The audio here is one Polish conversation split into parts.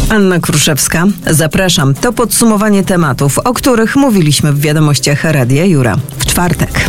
Anna Kruszewska. Zapraszam. To podsumowanie tematów, o których mówiliśmy w wiadomościach Radia Jura w czwartek.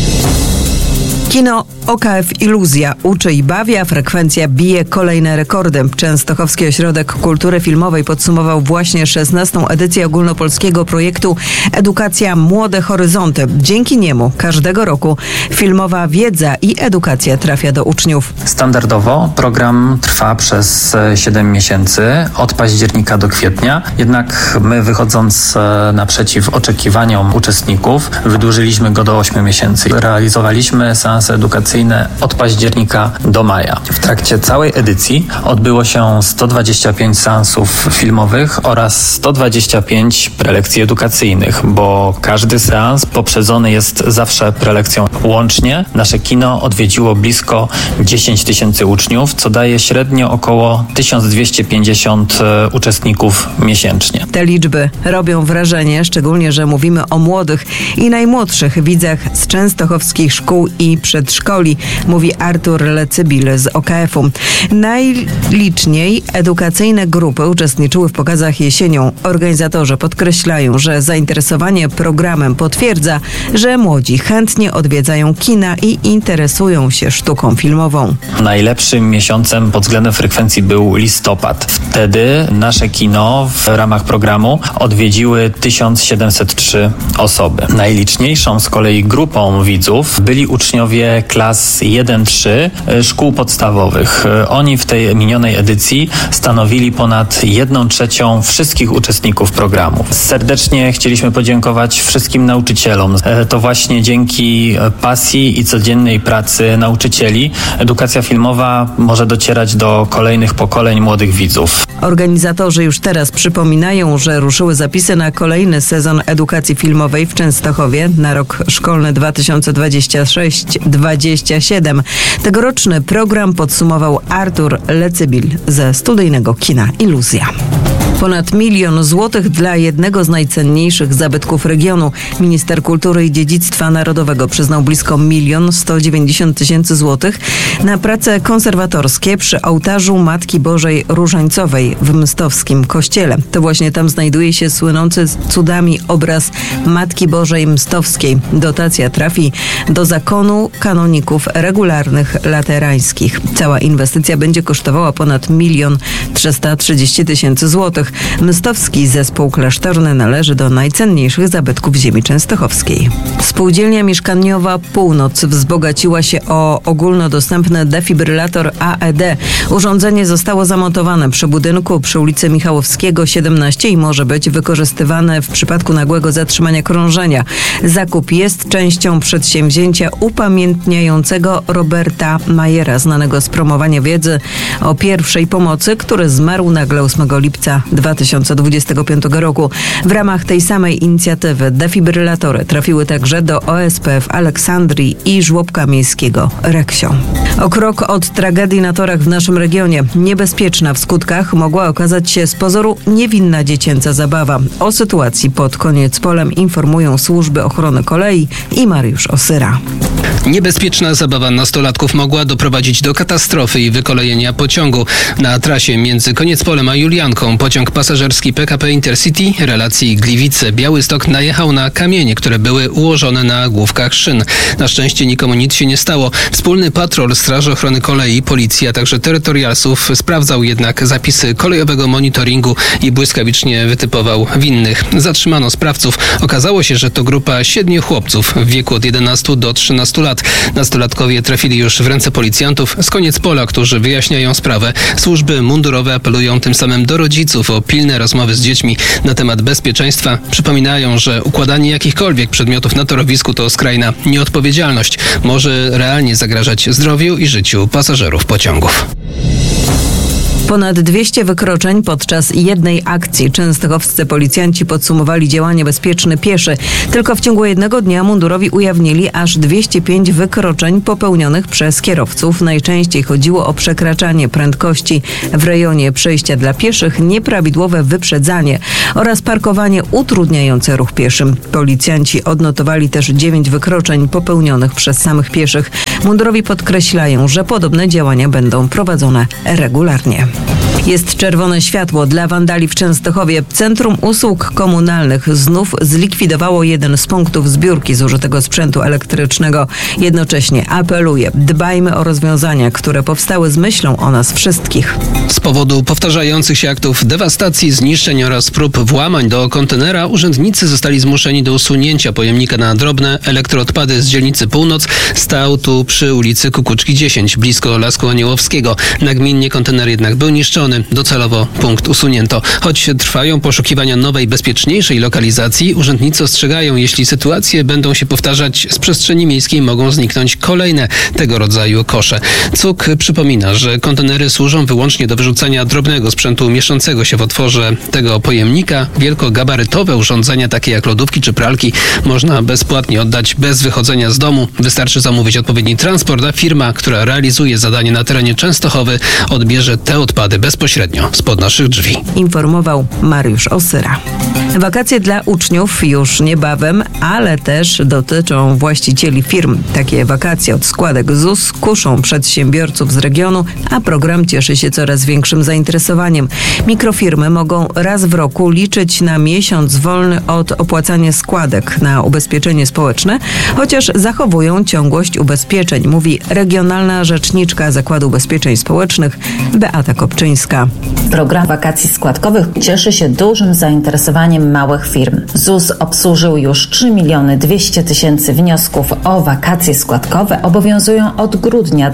Kino OKF Iluzja uczy i bawi, a frekwencja bije kolejne rekordy. Częstochowski Ośrodek Kultury Filmowej podsumował właśnie 16. edycję ogólnopolskiego projektu Edukacja Młode Horyzonty. Dzięki niemu każdego roku filmowa wiedza i edukacja trafia do uczniów. Standardowo program trwa przez 7 miesięcy, od października do kwietnia. Jednak my, wychodząc naprzeciw oczekiwaniom uczestników, wydłużyliśmy go do 8 miesięcy. Realizowaliśmy seanse edukacyjne od października do maja. W trakcie całej edycji odbyło się 125 seansów filmowych oraz 125 prelekcji edukacyjnych, bo każdy seans poprzedzony jest zawsze prelekcją. Łącznie nasze kino odwiedziło blisko 10 tysięcy uczniów, co daje średnio około 1250 uczestników miesięcznie. Te liczby robią wrażenie, szczególnie, że mówimy o młodych i najmłodszych widzach z częstochowskich szkół i przedszkoli, mówi Artur Lecybil z OKF-u. Najliczniej edukacyjne grupy uczestniczyły w pokazach jesienią. Organizatorzy podkreślają, że zainteresowanie programem potwierdza, że młodzi chętnie odwiedzają kina i interesują się sztuką filmową. Najlepszym miesiącem pod względem frekwencji był listopad. Wtedy nasze kino w ramach programu odwiedziły 1703 osoby. Najliczniejszą z kolei grupą widzów byli uczniowie klas 1-3 szkół podstawowych. Oni w tej minionej edycji stanowili ponad 1/3 wszystkich uczestników programu. Serdecznie chcieliśmy podziękować wszystkim nauczycielom. To właśnie dzięki pasji i codziennej pracy nauczycieli edukacja filmowa może docierać do kolejnych pokoleń młodych widzów. Organizatorzy już teraz przypominają, że ruszyły zapisy na kolejny sezon edukacji filmowej w Częstochowie na rok szkolny 2026-27. Tegoroczny program podsumował Artur Lecybil ze studyjnego kina Iluzja. Ponad 1 000 000 złotych dla jednego z najcenniejszych zabytków regionu. Minister Kultury i Dziedzictwa Narodowego przyznał blisko 1 190 000 złotych na prace konserwatorskie przy ołtarzu Matki Bożej Różańcowej w Mstowskim kościele. To właśnie tam znajduje się słynący cudami obraz Matki Bożej Mstowskiej. Dotacja trafi do zakonu kanoników regularnych laterańskich. Cała inwestycja będzie kosztowała ponad 1 330 000 złotych. Mstowski zespół klasztorny należy do najcenniejszych zabytków ziemi częstochowskiej. Spółdzielnia mieszkaniowa Północ wzbogaciła się o ogólnodostępny defibrylator AED. Urządzenie zostało zamontowane przy budynku przy ulicy Michałowskiego 17 i może być wykorzystywane w przypadku nagłego zatrzymania krążenia. Zakup jest częścią przedsięwzięcia upamiętniającego Roberta Majera, znanego z promowania wiedzy o pierwszej pomocy, który zmarł nagle 8 lipca 2025 roku. W ramach tej samej inicjatywy defibrylatory trafiły także do OSP w Aleksandrii i żłobka miejskiego Reksio. O krok od tragedii na torach w naszym regionie. Niebezpieczna w skutkach mogła okazać się z pozoru niewinna dziecięca zabawa. O sytuacji pod Koniecpolem informują służby ochrony kolei i Mariusz Osyra. Niebezpieczna zabawa nastolatków mogła doprowadzić do katastrofy i wykolejenia pociągu. Na trasie między Koniecpolem a Julianką pociąg pasażerski PKP Intercity relacji Gliwice-Białystok najechał na kamienie, które były ułożone na główkach szyn. Na szczęście nikomu nic się nie stało. Wspólny patrol Straży Ochrony Kolei, policji, a także terytorialsów sprawdzał jednak zapisy kolejowego monitoringu i błyskawicznie wytypował winnych. Zatrzymano sprawców. Okazało się, że to grupa 7 chłopców w wieku od 11 do 13 lat. Nastolatkowie trafili już w ręce policjantów z Koniecpola, którzy wyjaśniają sprawę. Służby mundurowe apelują tym samym do rodziców o pilne rozmowy z dziećmi na temat bezpieczeństwa. Przypominają, że układanie jakichkolwiek przedmiotów na torowisku to skrajna nieodpowiedzialność. Może realnie zagrażać zdrowiu i życiu pasażerów pociągów. Ponad 200 wykroczeń podczas jednej akcji. Częstochowscy policjanci podsumowali działanie Bezpieczny Pieszy. Tylko w ciągu jednego dnia mundurowi ujawnili aż 205 wykroczeń popełnionych przez kierowców. Najczęściej chodziło o przekraczanie prędkości w rejonie przejścia dla pieszych, nieprawidłowe wyprzedzanie oraz parkowanie utrudniające ruch pieszym. Policjanci odnotowali też 9 wykroczeń popełnionych przez samych pieszych. Mundurowi podkreślają, że podobne działania będą prowadzone regularnie. Jest czerwone światło dla wandali w Częstochowie. Centrum Usług Komunalnych znów zlikwidowało jeden z punktów zbiórki zużytego sprzętu elektrycznego. Jednocześnie apeluje: dbajmy o rozwiązania, które powstały z myślą o nas wszystkich. Z powodu powtarzających się aktów dewastacji, zniszczeń oraz prób włamań do kontenera urzędnicy zostali zmuszeni do usunięcia pojemnika na drobne elektroodpady z dzielnicy Północ. Stał tu przy ulicy Kukuczki 10, blisko Lasku Aniołowskiego. Nagminnie kontener jednak był niszczony. Docelowo punkt usunięto. Choć trwają poszukiwania nowej, bezpieczniejszej lokalizacji, urzędnicy ostrzegają, jeśli sytuacje będą się powtarzać, z przestrzeni miejskiej mogą zniknąć kolejne tego rodzaju kosze. CUK przypomina, że kontenery służą wyłącznie do wyrzucania drobnego sprzętu mieszczącego się w otworze tego pojemnika. Wielkogabarytowe urządzenia, takie jak lodówki czy pralki, można bezpłatnie oddać bez wychodzenia z domu. Wystarczy zamówić odpowiedni transport, a firma, która realizuje zadanie na terenie Częstochowy, odbierze te odpady bezpośrednio spod naszych drzwi. Informował Mariusz Osyra. Wakacje dla uczniów już niebawem, ale też dotyczą właścicieli firm. Takie wakacje od składek ZUS kuszą przedsiębiorców z regionu, a program cieszy się coraz większym zainteresowaniem. Mikrofirmy mogą raz w roku liczyć na miesiąc wolny od opłacania składek na ubezpieczenie społeczne, chociaż zachowują ciągłość ubezpieczeń, mówi regionalna rzeczniczka Zakładu Ubezpieczeń Społecznych Beata Kopczyńska. Program wakacji składkowych cieszy się dużym zainteresowaniem małych firm. ZUS obsłużył już 3 200 000 wniosków o wakacje składkowe. Obowiązują od grudnia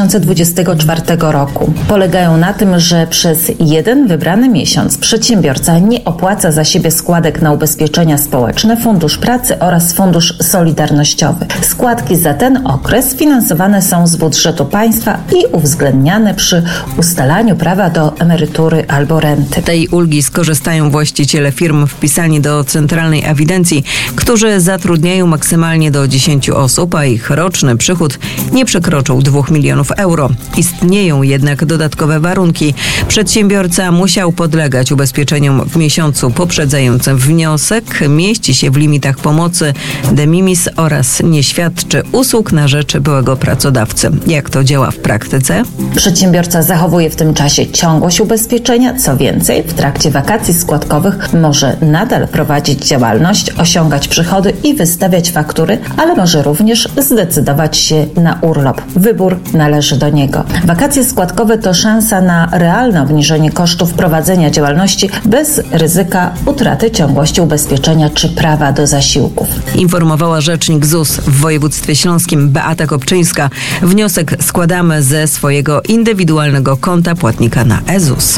2024 roku. Polegają na tym, że przez jeden wybrany miesiąc przedsiębiorca nie opłaca za siebie składek na ubezpieczenia społeczne, Fundusz Pracy oraz Fundusz Solidarnościowy. Składki za ten okres finansowane są z budżetu państwa i uwzględniane przy ustalaniu prawa do emerytury albo renty. Tej ulgi skorzystają właściciele firm wpisani do centralnej ewidencji, którzy zatrudniają maksymalnie do 10 osób, a ich roczny przychód nie przekroczył 2 milionów euro. Istnieją jednak dodatkowe warunki. Przedsiębiorca musiał podlegać ubezpieczeniom w miesiącu poprzedzającym wniosek, mieści się w limitach pomocy de minimis oraz nie świadczy usług na rzecz byłego pracodawcy. Jak to działa w praktyce? Przedsiębiorca zachowuje w tym czasie ciągłość ubezpieczenia. Co więcej, w trakcie wakacji składkowych może nadal prowadzić działalność, osiągać przychody i wystawiać faktury, ale może również zdecydować się na urlop. Wybór należy do niego. Wakacje składkowe to szansa na realne obniżenie kosztów prowadzenia działalności bez ryzyka utraty ciągłości ubezpieczenia czy prawa do zasiłków. Informowała rzecznik ZUS w województwie śląskim Beata Kopczyńska. Wniosek składamy ze swojego indywidualnego konta płatnika na e-ZUS.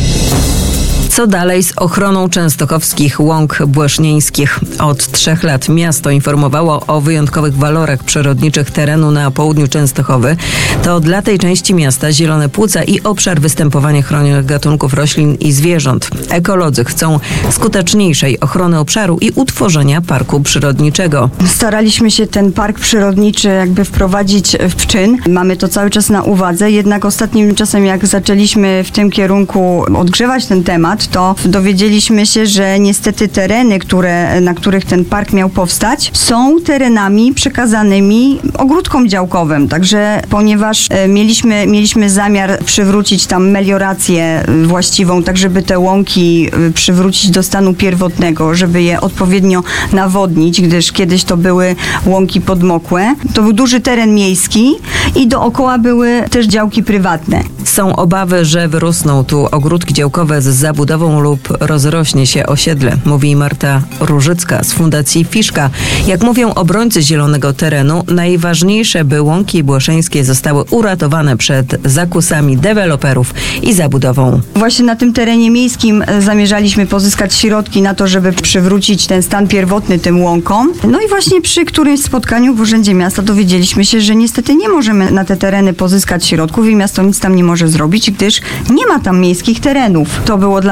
Co dalej z ochroną częstochowskich łąk błeżnieńskich? Od 3 lat miasto informowało o wyjątkowych walorach przyrodniczych terenu na południu Częstochowy. To dla tej części miasta zielone płuca i obszar występowania chronionych gatunków roślin i zwierząt. Ekolodzy chcą skuteczniejszej ochrony obszaru i utworzenia parku przyrodniczego. Staraliśmy się ten park przyrodniczy jakby wprowadzić w czyn. Mamy to cały czas na uwadze, jednak ostatnim czasem jak zaczęliśmy w tym kierunku odgrzewać ten temat, to dowiedzieliśmy się, że niestety tereny, na których ten park miał powstać, są terenami przekazanymi ogródkom działkowym. Także ponieważ mieliśmy zamiar przywrócić tam meliorację właściwą, tak żeby te łąki przywrócić do stanu pierwotnego, żeby je odpowiednio nawodnić, gdyż kiedyś to były łąki podmokłe. To był duży teren miejski i dookoła były też działki prywatne. Są obawy, że wyrosną tu ogródki działkowe z zabudową lub rozrośnie się osiedle, mówi Marta Różycka z Fundacji Fiszka. Jak mówią obrońcy zielonego terenu, najważniejsze, by łąki błeszeńskie zostały uratowane przed zakusami deweloperów i zabudową. Właśnie na tym terenie miejskim zamierzaliśmy pozyskać środki na to, żeby przywrócić ten stan pierwotny tym łąkom. No i właśnie przy którymś spotkaniu w Urzędzie Miasta dowiedzieliśmy się, że niestety nie możemy na te tereny pozyskać środków i miasto nic tam nie może zrobić, gdyż nie ma tam miejskich terenów. To było dla nas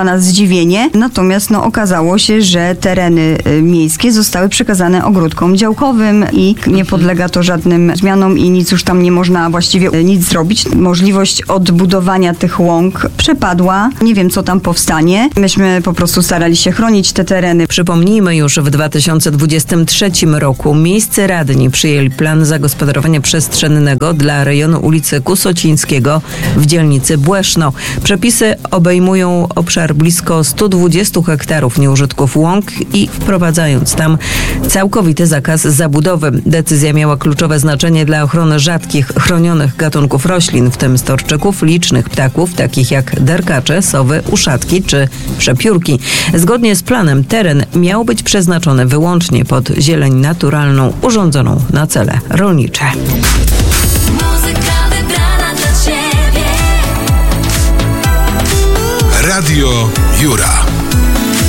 nas zdziwienie. Natomiast okazało się, że tereny miejskie zostały przekazane ogródkom działkowym i nie podlega to żadnym zmianom i nic już tam nie można właściwie nic zrobić. Możliwość odbudowania tych łąk przepadła. Nie wiem, co tam powstanie. Myśmy po prostu starali się chronić te tereny. Przypomnijmy, już w 2023 roku miejsce radni przyjęli plan zagospodarowania przestrzennego dla rejonu ulicy Kusocińskiego w dzielnicy Błeszno. Przepisy obejmują obszar blisko 120 hektarów nieużytków łąk i wprowadzając tam całkowity zakaz zabudowy. Decyzja miała kluczowe znaczenie dla ochrony rzadkich, chronionych gatunków roślin, w tym storczyków, licznych ptaków, takich jak derkacze, sowy, uszatki czy przepiórki. Zgodnie z planem teren miał być przeznaczony wyłącznie pod zieleń naturalną, urządzoną na cele rolnicze. Muzyka wybrana dla Ciebie. Radio Jura.